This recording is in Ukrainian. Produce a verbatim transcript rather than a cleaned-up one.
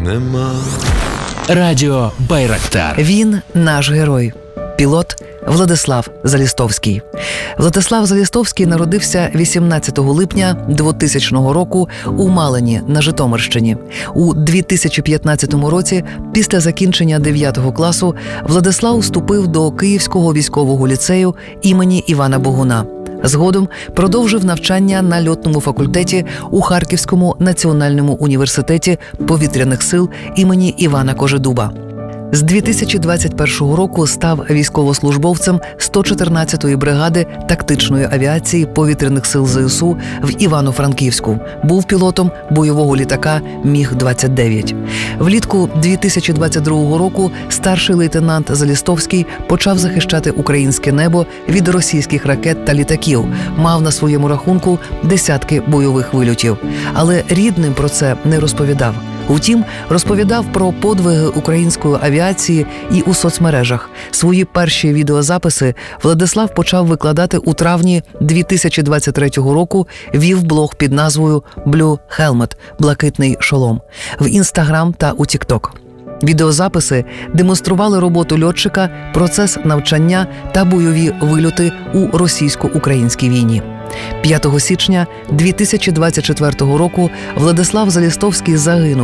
нема. Радіо Байрактар. Він наш герой. Пілот Владислав Залістовський. Владислав Залістовський народився вісімнадцятого липня двотисячного року у Малині на Житомирщині. У дві тисячі п'ятнадцятому році, після закінчення дев'ятого класу, Владислав вступив до Київського військового ліцею імені Івана Богуна. Згодом продовжив навчання на льотному факультеті у Харківському національному університеті повітряних сил імені Івана Кожедуба. З дві тисячі двадцять першого року став військовослужбовцем сто чотирнадцятої бригади тактичної авіації повітряних сил ЗСУ в Івано-Франківську. Був пілотом бойового літака Міг двадцять дев'ять. Влітку дві тисячі двадцять другого року старший лейтенант Залістовський почав захищати українське небо від російських ракет та літаків. Мав на своєму рахунку десятки бойових вильотів. Але рідним про це не розповідав. Втім, розповідав про подвиги української авіації і у соцмережах. Свої перші відеозаписи Владислав почав викладати у травні дві тисячі двадцять третього року, вів блог під назвою «Blue Helmet» – «Блакитний шолом» в Інстаграм та у Тікток. Відеозаписи демонстрували роботу льотчика, процес навчання та бойові вильоти у російсько-українській війні. п'ятого січня дві тисячі двадцять четвертого року Владислав Залістовський загинув